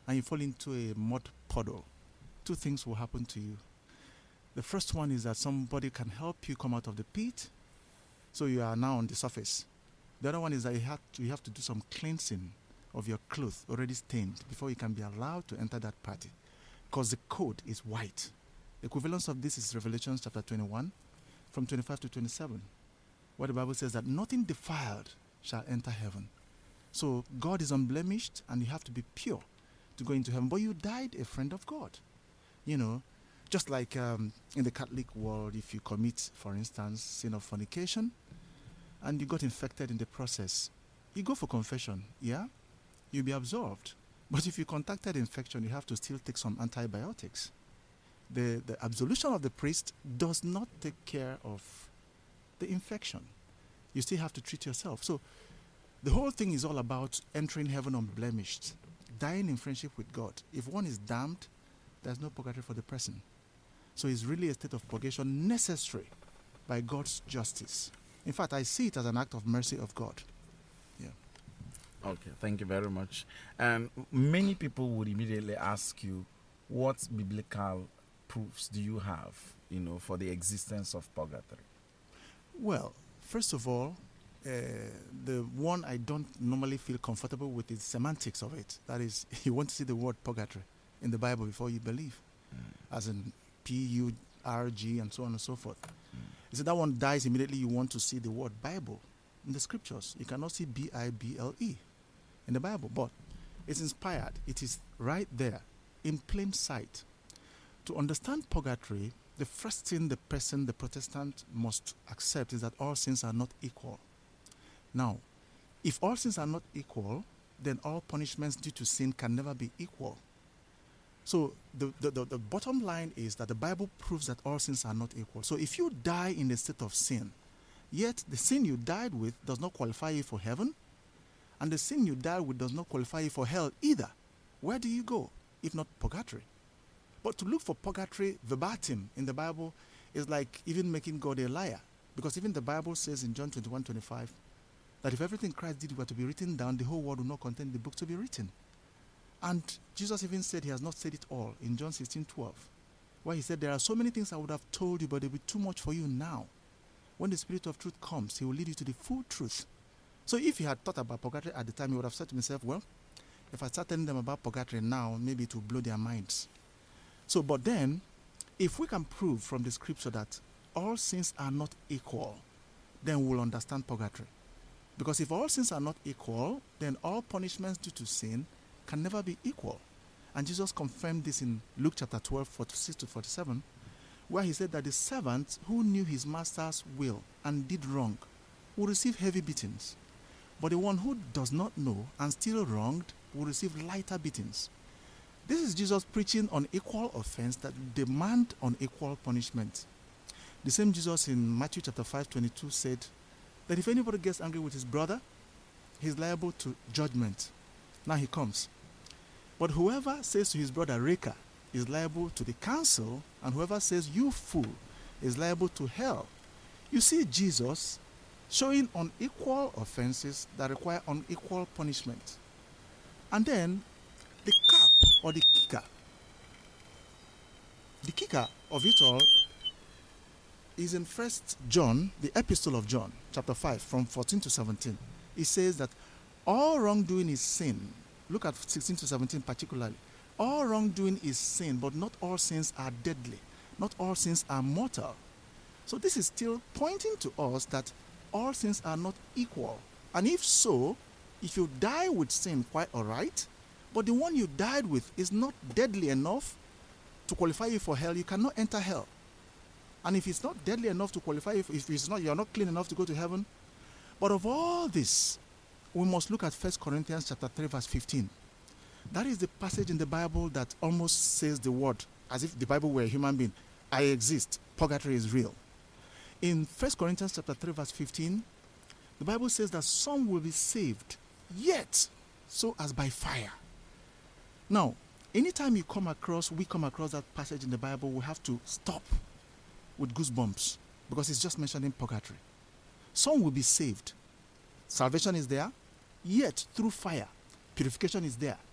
and you fall into a mud puddle, two things will happen to you. The first one is that somebody can help you come out of the pit, so you are now on the surface. The other one is that you have to do some cleansing of your clothes already stained before you can be allowed to enter that party, because the code is white. The equivalence of this is Revelation chapter 21, from 25 to 27, where the Bible says that nothing defiled shall enter heaven. So God is unblemished, and you have to be pure to go into heaven. But you died a friend of God. You know, just like in the Catholic world, if you commit, for instance, sin of fornication, and you got infected in the process, you go for confession, yeah? You'll be absolved. But if you contacted infection, you have to still take some antibiotics. The absolution of the priest does not take care of the infection. You still have to treat yourself. So the whole thing is all about entering heaven unblemished, dying in friendship with God. If one is damned, there's no purgatory for the person. So it's really a state of purgation necessary by God's justice. In fact, I see it as an act of mercy of God. Yeah. Okay, thank you very much. And many people would immediately ask you, what biblical proofs do you have, for the existence of purgatory? Well, first of all, the one I don't normally feel comfortable with is semantics of it. That is, you want to see the word purgatory in the Bible before you believe, as in P-U-R-G and so on and so forth. You see, that one dies immediately you want to see the word Bible in the scriptures. You cannot see B-I-B-L-E in the Bible, but it's inspired. It is right there in plain sight. To understand purgatory, the first thing the Protestant must accept is that all sins are not equal. Now, if all sins are not equal, then all punishments due to sin can never be equal. So the bottom line is that the Bible proves that all sins are not equal. So if you die in a state of sin, yet the sin you died with does not qualify you for heaven, and the sin you died with does not qualify you for hell either, where do you go if not purgatory? But to look for purgatory verbatim in the Bible is like even making God a liar, because even the Bible says in John 21:25 that if everything Christ did were to be written down, the whole world would not contain the book to be written. And Jesus even said he has not said it all in John 16:12, where he said, there are so many things I would have told you, but it will be too much for you now. When the Spirit of truth comes, he will lead you to the full truth. So if he had thought about purgatory at the time, he would have said to himself, well, if I start telling them about purgatory now, maybe it will blow their minds. So, but then, if we can prove from the scripture that all sins are not equal, then we'll understand purgatory. Because if all sins are not equal, then all punishments due to sin can never be equal. And Jesus confirmed this in Luke chapter 12, 46 to 47, where he said that the servant who knew his master's will and did wrong will receive heavy beatings. But the one who does not know and still wronged will receive lighter beatings. This is Jesus preaching on equal offense that demand unequal punishment. The same Jesus in Matthew chapter 5:22 said that if anybody gets angry with his brother, he's liable to judgment. Now he comes. But whoever says to his brother, Reka, is liable to the council, and whoever says, you fool, is liable to hell. You see Jesus showing unequal offenses that require unequal punishment. And then the cap or the kicker of it all is in 1 John, the epistle of John, chapter 5, from 14 to 17. It says that all wrongdoing is sin. Look at 16 to 17 particularly. All wrongdoing is sin, but not all sins are deadly. Not all sins are mortal. So this is still pointing to us that all sins are not equal. And if so, if you die with sin, quite all right. But the one you died with is not deadly enough to qualify you for hell. You cannot enter hell. And if it's not deadly enough to qualify you, if it's not, you're not clean enough to go to heaven. But of all this, we must look at 1 Corinthians chapter 3, verse 15. That is the passage in the Bible that almost says the word, as if the Bible were a human being. I exist. Purgatory is real. In 1 Corinthians chapter 3, verse 15, the Bible says that some will be saved, yet so as by fire. Now, anytime we come across that passage in the Bible, we have to stop with goosebumps, because it's just mentioning purgatory. Some will be saved. Salvation is there, yet through fire. Purification is there.